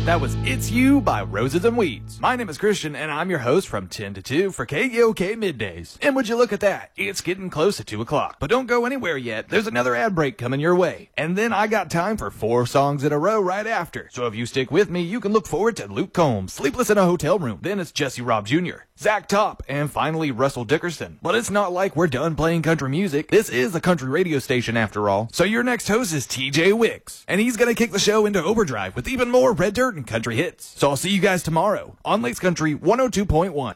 That was It's You by Roses and Weeds. My name is Christian, and I'm your host from 10 to 2 for KYOK Middays. And would you look at that? It's getting close to 2 o'clock. But don't go anywhere yet. There's another ad break coming your way. And then I got time for 4 songs in a row right after. So if you stick with me, you can look forward to Luke Combs, Sleepless in a Hotel Room. Then it's Jesse Robb Jr., Zach Top, and finally Russell Dickerson. But it's not like we're done playing country music. This is a country radio station after all. So your next host is TJ Wicks. And he's going to kick the show into overdrive with even more Red Dirt and country hits. So I'll see you guys tomorrow on Lakes Country 102.1.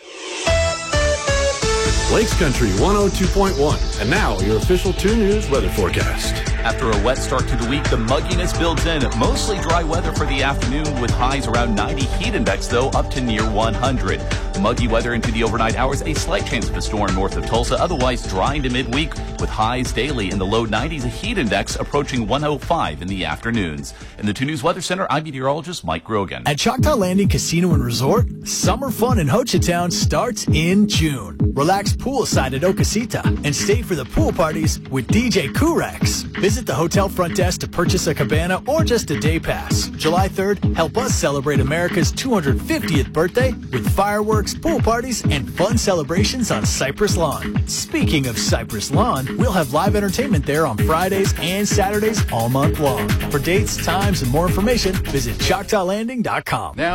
Lakes Country 102.1. And now your official 2 News weather forecast. After a wet start to the week, the mugginess builds in. Mostly dry weather for the afternoon with highs around 90. Heat index, though, up to near 100. Muggy weather into the overnight hours. A slight chance of a storm north of Tulsa. Otherwise, dry into midweek with highs daily in the low 90s. A heat index approaching 105 in the afternoons. In the 2 News Weather Center, I'm meteorologist Mike Grogan. At Choctaw Landing Casino and Resort, summer fun in Ho Chi Town starts in June. Relax poolside at Okasita and stay for the pool parties with DJ Kurex. Visit the hotel front desk to purchase a cabana or just a day pass. July 3rd, help us celebrate America's 250th birthday with fireworks, pool parties, and fun celebrations on Cypress Lawn. Speaking of Cypress Lawn, we'll have live entertainment there on Fridays and Saturdays all month long. For dates, times, and more information, visit ChoctawLanding.com. Now